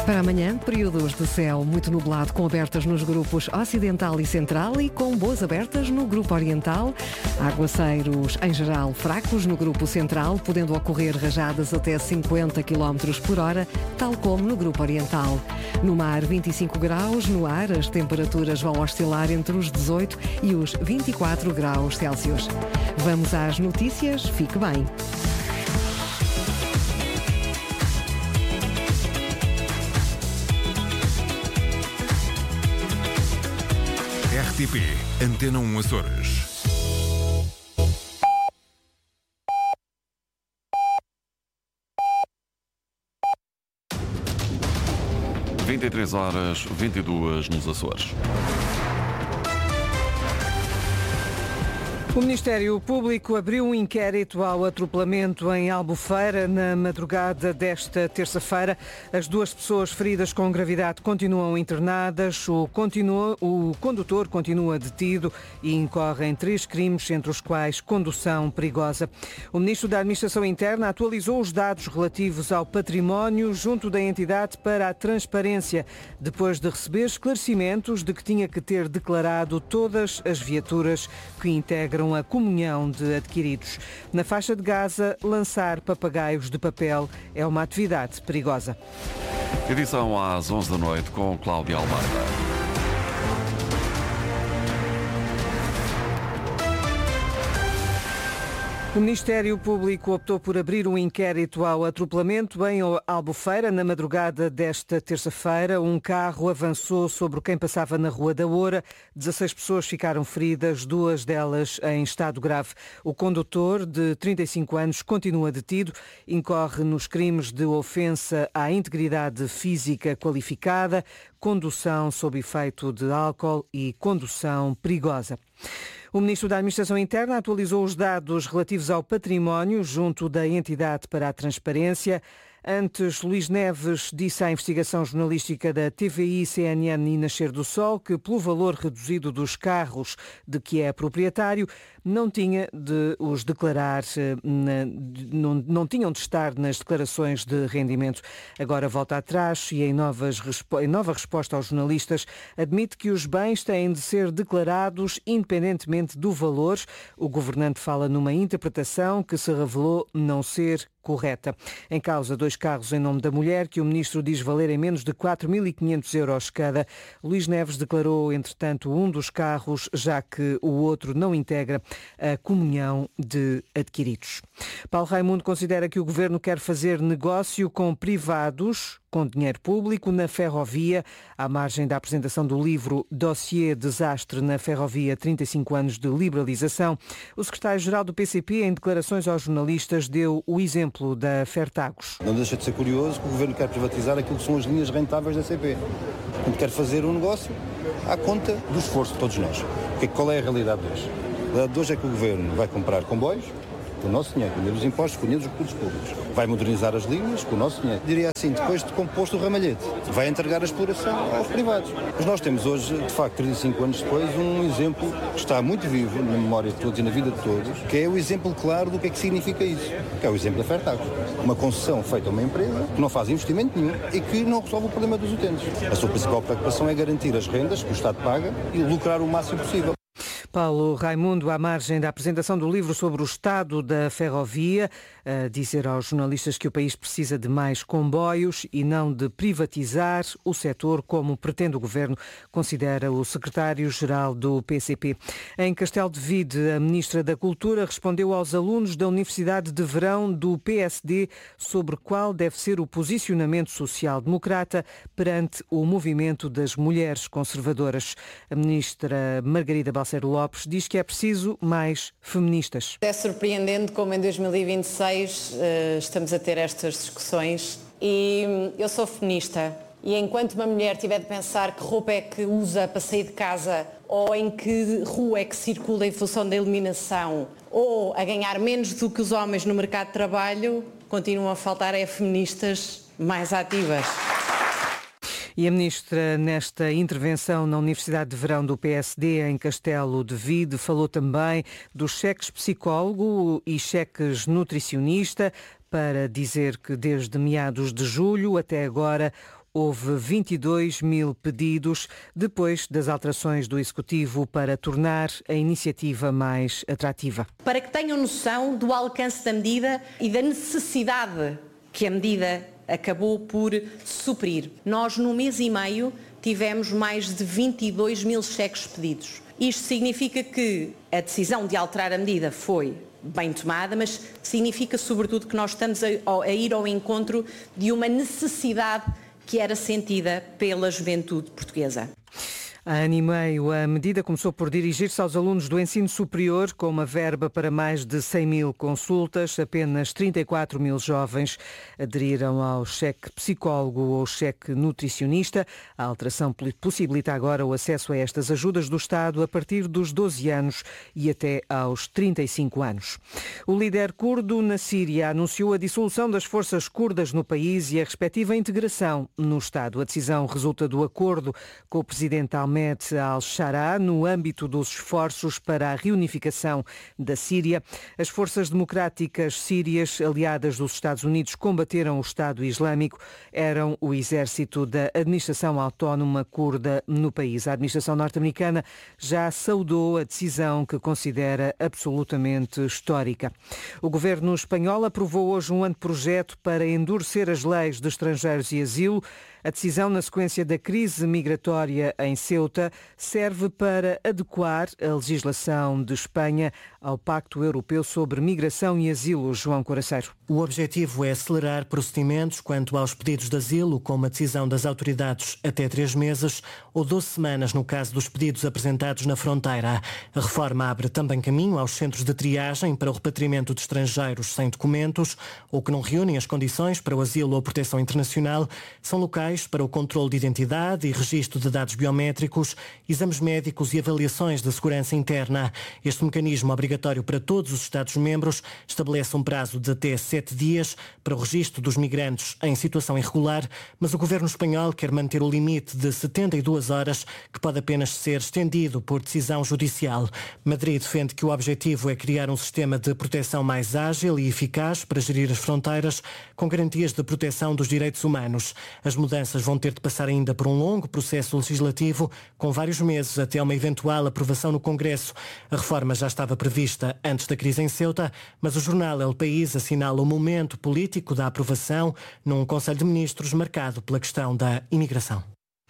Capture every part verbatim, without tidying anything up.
Para amanhã, períodos de céu muito nublado, com abertas nos grupos Ocidental e Central e com boas abertas no grupo Oriental. Aguaceiros, em geral, fracos no grupo Central, podendo ocorrer rajadas até cinquenta quilómetros por hora, tal como no grupo Oriental. No mar, vinte e cinco graus, no ar as temperaturas vão oscilar entre os dezoito e os vinte e quatro graus Celsius. Vamos às notícias, fique bem. R T P Antena um Açores. vinte e três horas, vinte e duas nos Açores. O Ministério Público abriu um inquérito ao atropelamento em Albufeira na madrugada desta terça-feira. As duas pessoas feridas com gravidade continuam internadas. O, continua, o condutor continua detido e incorre em três crimes, entre os quais condução perigosa. O Ministro da Administração Interna atualizou os dados relativos ao património junto da entidade para a transparência, depois de receber esclarecimentos de que tinha que ter declarado todas as viaturas que integram a comunhão de adquiridos. Na faixa de Gaza, lançar papagaios de papel é uma atividade perigosa. Edição às onze da noite com Cláudia Almeida. O Ministério Público optou por abrir um inquérito ao atropelamento em Albufeira na madrugada desta terça-feira. Um carro avançou sobre quem passava na Rua da Oura. dezasseis pessoas ficaram feridas, duas delas em estado grave. O condutor, de trinta e cinco anos, continua detido. Incorre nos crimes de ofensa à integridade física qualificada, condução sob efeito de álcool e condução perigosa. O Ministro da Administração Interna atualizou os dados relativos ao património junto da entidade para a transparência. Antes, Luís Neves disse à investigação jornalística da T V I, C N N e Nascer do Sol que, pelo valor reduzido dos carros de que é proprietário, não tinha de os declarar, não, não tinham de estar nas declarações de rendimento. Agora volta atrás e, em, novas, em nova resposta aos jornalistas, admite que os bens têm de ser declarados independentemente do valor. O governante fala numa interpretação que se revelou não ser correta. Em causa, dois carros em nome da mulher, que o ministro diz valerem menos de quatro mil e quinhentos euros cada. Luís Neves declarou, entretanto, um dos carros, já que o outro não integra a comunhão de adquiridos. Paulo Raimundo considera que o governo quer fazer negócio com privados, com dinheiro público, na ferrovia, à margem da apresentação do livro Dossiê Desastre na Ferrovia, trinta e cinco anos de liberalização. O secretário-geral do P C P, em declarações aos jornalistas, deu o exemplo da Fertagos. Não deixa de ser curioso que o governo quer privatizar aquilo que são as linhas rentáveis da C P. Quando quer fazer um negócio à conta do esforço de todos nós. Qual é a realidade de hoje? A realidade de hoje é que o governo vai comprar comboios com o nosso dinheiro, com o dinheiro dos impostos, com o dinheiro dos recursos públicos. Vai modernizar as linhas com o nosso dinheiro. Diria assim, depois de composto o ramalhete, vai entregar a exploração aos privados. Mas nós temos hoje, de facto, trinta e cinco anos depois, um exemplo que está muito vivo na memória de todos e na vida de todos, que é o exemplo claro do que é que significa isso, que é o exemplo da Fertagos. Uma concessão feita a uma empresa que não faz investimento nenhum e que não resolve o problema dos utentes. A sua principal preocupação é garantir as rendas que o Estado paga e lucrar o máximo possível. Paulo Raimundo, à margem da apresentação do livro sobre o estado da ferrovia, a dizer aos jornalistas que o país precisa de mais comboios e não de privatizar o setor, como pretende o governo, considera o secretário-geral do P C P. Em Castelo de Vide, a ministra da Cultura respondeu aos alunos da Universidade de Verão do P S D sobre qual deve ser o posicionamento social-democrata perante o movimento das mulheres conservadoras. A ministra Margarida Balseiro Lopes diz que é preciso mais feministas. É surpreendente como em dois mil e vinte e seis uh, estamos a ter estas discussões e um, eu sou feminista e enquanto uma mulher tiver de pensar que roupa é que usa para sair de casa ou em que rua é que circula em função da iluminação ou a ganhar menos do que os homens no mercado de trabalho, continuam a faltar é feministas mais ativas. E a ministra, nesta intervenção na Universidade de Verão do P S D, em Castelo de Vide, falou também dos cheques psicólogo e cheques nutricionista, para dizer que desde meados de julho até agora houve vinte e dois mil pedidos depois das alterações do Executivo para tornar a iniciativa mais atrativa. Para que tenham noção do alcance da medida e da necessidade que a medida acabou por suprir. Nós, no mês e meio, tivemos mais de vinte e dois mil cheques pedidos. Isto significa que a decisão de alterar a medida foi bem tomada, mas significa sobretudo que nós estamos a, a ir ao encontro de uma necessidade que era sentida pela juventude portuguesa. Há ano e meio, a medida começou por dirigir-se aos alunos do ensino superior, com uma verba para mais de cem mil consultas. Apenas trinta e quatro mil jovens aderiram ao cheque psicólogo ou cheque nutricionista. A alteração possibilita agora o acesso a estas ajudas do Estado a partir dos doze anos e até aos trinta e cinco anos. O líder curdo na Síria anunciou a dissolução das forças curdas no país e a respectiva integração no Estado. A decisão resulta do acordo com o presidente Ahmed al-Shara no âmbito dos esforços para a reunificação da Síria. As forças democráticas sírias, aliadas dos Estados Unidos, combateram o Estado Islâmico. Eram o exército da administração autónoma curda no país. A administração norte-americana já saudou a decisão que considera absolutamente histórica. O governo espanhol aprovou hoje um anteprojeto para endurecer as leis de estrangeiros e asilo. A decisão, na sequência da crise migratória em Ceuta, serve para adequar a legislação de Espanha ao Pacto Europeu sobre Migração e Asilo. João Coraceiro. O objetivo é acelerar procedimentos quanto aos pedidos de asilo, com uma decisão das autoridades até três meses ou doze semanas no caso dos pedidos apresentados na fronteira. A reforma abre também caminho aos centros de triagem para o repatriamento de estrangeiros sem documentos ou que não reúnem as condições para o asilo ou proteção internacional. São locais para o controle de identidade e registro de dados biométricos, exames médicos e avaliações de segurança interna. Este mecanismo, obrigatório para todos os Estados-membros, estabelece um prazo de até sete dias para o registro dos migrantes em situação irregular, mas o governo espanhol quer manter o limite de setenta e duas horas, que pode apenas ser estendido por decisão judicial. Madrid defende que o objetivo é criar um sistema de proteção mais ágil e eficaz para gerir as fronteiras, com garantias de proteção dos direitos humanos. As mudanças vão ter de passar ainda por um longo processo legislativo, com vários meses até uma eventual aprovação no Congresso. A reforma já estava prevista antes da crise em Ceuta, mas o jornal El País assinala o momento político da aprovação num Conselho de Ministros marcado pela questão da imigração.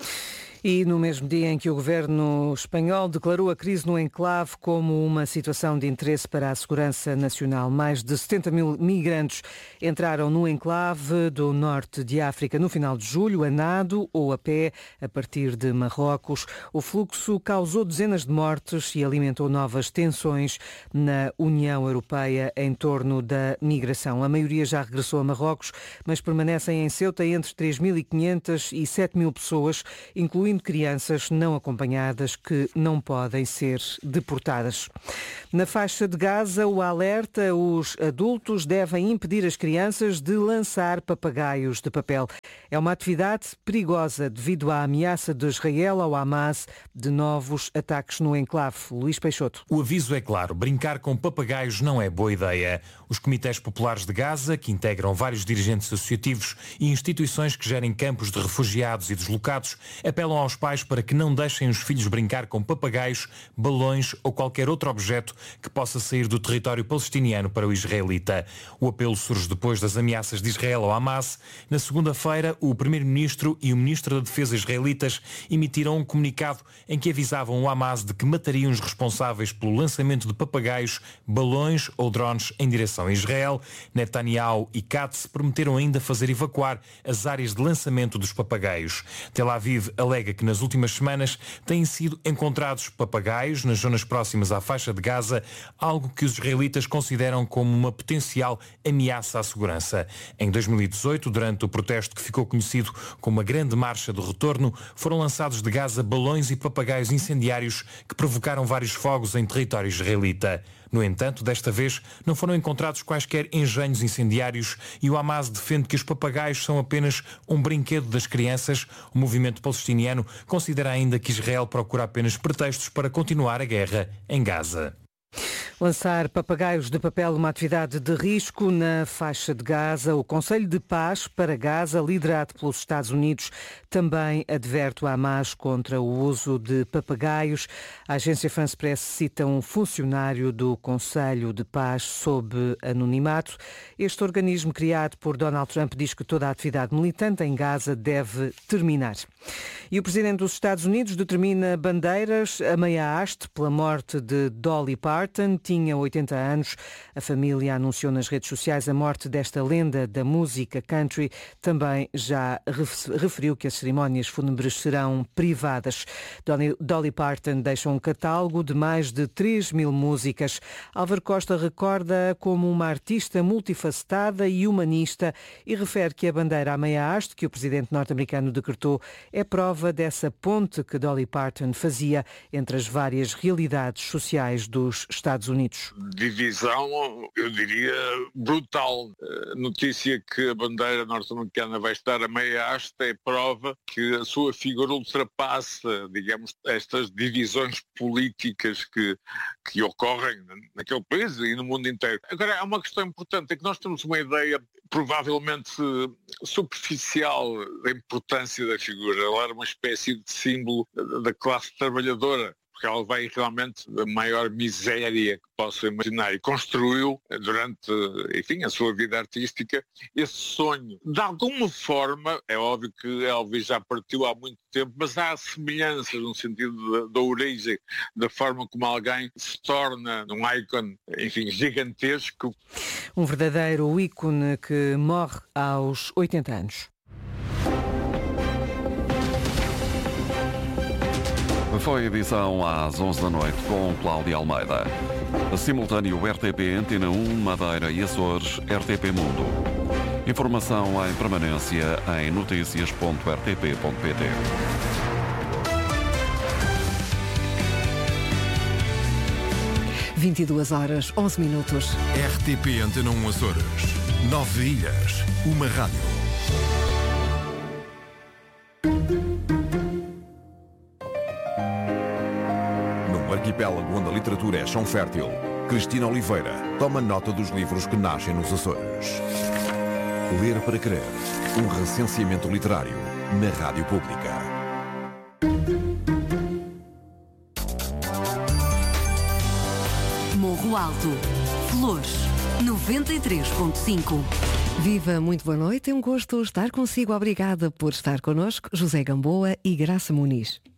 E no mesmo dia em que o governo espanhol declarou a crise no enclave como uma situação de interesse para a segurança nacional, mais de setenta mil migrantes entraram no enclave do norte de África no final de julho, a nado ou a pé, a partir de Marrocos. O fluxo causou dezenas de mortes e alimentou novas tensões na União Europeia em torno da migração. A maioria já regressou a Marrocos, mas permanecem em Ceuta entre três mil e quinhentas e sete mil pessoas, incluindo crianças não acompanhadas que não podem ser deportadas. Na faixa de Gaza, o alerta: os adultos devem impedir as crianças de lançar papagaios de papel. É uma atividade perigosa devido à ameaça de Israel ao Hamas de novos ataques no enclave. Luís Peixoto. O aviso é claro: brincar com papagaios não é boa ideia. Os comitês populares de Gaza, que integram vários dirigentes associativos e instituições que gerem campos de refugiados e deslocados, apelam aos pais para que não deixem os filhos brincar com papagaios, balões ou qualquer outro objeto que possa sair do território palestiniano para o israelita. O apelo surge depois das ameaças de Israel ao Hamas. Na segunda-feira, o primeiro-ministro e o ministro da Defesa israelitas emitiram um comunicado em que avisavam o Hamas de que matariam os responsáveis pelo lançamento de papagaios, balões ou drones em direção a Israel. Netanyahu e Katz prometeram ainda fazer evacuar as áreas de lançamento dos papagaios. Tel Aviv alega que nas últimas semanas têm sido encontrados papagaios nas zonas próximas à faixa de Gaza, algo que os israelitas consideram como uma potencial ameaça à segurança. Em dois mil e dezoito, durante o protesto que ficou conhecido como a Grande Marcha do Retorno, foram lançados de Gaza balões e papagaios incendiários que provocaram vários fogos em território israelita. No entanto, desta vez não foram encontrados quaisquer engenhos incendiários e o Hamas defende que os papagaios são apenas um brinquedo das crianças. O movimento palestiniano considera ainda que Israel procura apenas pretextos para continuar a guerra em Gaza. Lançar papagaios de papel uma atividade de risco na faixa de Gaza. O Conselho de Paz para Gaza, liderado pelos Estados Unidos, também adverte o Hamas contra o uso de papagaios. A agência France Press cita um funcionário do Conselho de Paz sob anonimato. Este organismo criado por Donald Trump diz que toda a atividade militante em Gaza deve terminar. E o presidente dos Estados Unidos determina bandeiras a meia haste pela morte de Dolly Parton. Tinha oitenta anos. A família anunciou nas redes sociais a morte desta lenda da música country. Também já referiu que as cerimónias fúnebres serão privadas. Dolly Parton deixa um catálogo de mais de três mil músicas. Álvaro Costa recorda como uma artista multifacetada e humanista e refere que a bandeira à meia haste que o presidente norte-americano decretou é prova dessa ponte que Dolly Parton fazia entre as várias realidades sociais dos Estados Unidos. Divisão, eu diria, brutal. A notícia que a bandeira norte-americana vai estar a meia haste é prova que a sua figura ultrapassa, digamos, estas divisões políticas que, que ocorrem naquele país e no mundo inteiro. Agora, há uma questão importante, é que nós temos uma ideia provavelmente superficial da importância da figura. Ela era uma espécie de símbolo da classe trabalhadora, porque ela veio realmente da maior miséria que possa imaginar e construiu durante, enfim, a sua vida artística esse sonho. De alguma forma, é óbvio que Elvis já partiu há muito tempo, mas há semelhanças no sentido da, da origem, da forma como alguém se torna um ícone, enfim, gigantesco. Um verdadeiro ícone que morre aos oitenta anos. Foi a edição às onze da noite com Cláudia Almeida. Simultâneo R T P Antena um, Madeira e Açores, R T P Mundo. Informação em permanência em notícias ponto r t p ponto p t. vinte e duas horas, onze minutos. R T P Antena um Açores. Nove ilhas, uma rádio. Arquipélago onde a literatura é chão fértil, Cristina Oliveira toma nota dos livros que nascem nos Açores. Ler para Crer, um recenseamento literário na Rádio Pública. Morro Alto, Flores, noventa e três ponto cinco. Viva, muito boa noite, é um gosto estar consigo. Obrigada por estar connosco, José Gamboa e Graça Muniz.